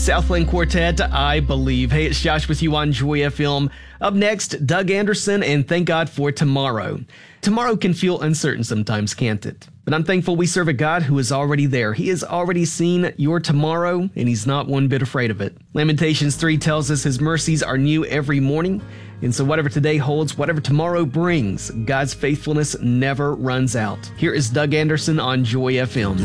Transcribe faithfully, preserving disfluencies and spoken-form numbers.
Southland Quartet, I Believe. Hey, it's Josh with you on Joy F M. Up next, Doug Anderson and Thank God for Tomorrow. Tomorrow can feel uncertain sometimes, can't it? But I'm thankful we serve a God who is already there. He has already seen your tomorrow, and he's not one bit afraid of it. Lamentations three tells us his mercies are new every morning. And so whatever today holds, whatever tomorrow brings, God's faithfulness never runs out. Here is Doug Anderson on Joy F M.